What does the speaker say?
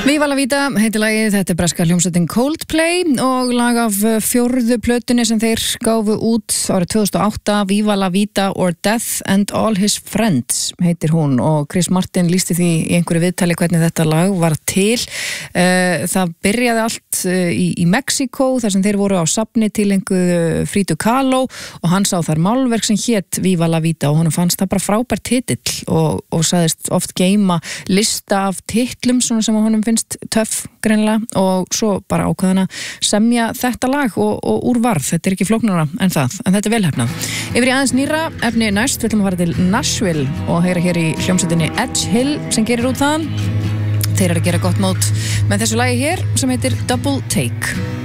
Viva la Vida heitir lagið, þetta breska hljómsveitin Coldplay og lag af 4. plötunni sem þeir gáfu út árið 2008, Viva la Vida or Death and All His Friends heitir hún og Chris Martin lýsti því í einhverju viðtali hvernig þetta lag var til. Það byrjaði allt í Mexíkó þar sem þeir voru á safni til einhverju Frida Kahlo og hann sá þar málverk sem hét Viva la Vida og honum fannst það bara frábær titill og sagðist oft geyma lista af titlum svona sem honum finnst töff greinilega og svo bara ákveðan að semja þetta lag og úr varð, þetta ekki flóknara en það, en þetta velhefnað. Yfir í aðeins nýra efni næst, við ætlum að fara til Nashville og heyra hér í hljómsveitinni Edge Hill sem gerir út þaðan. Þeir eru að gera gott mót með þessu lagi hér sem heitir Double Take.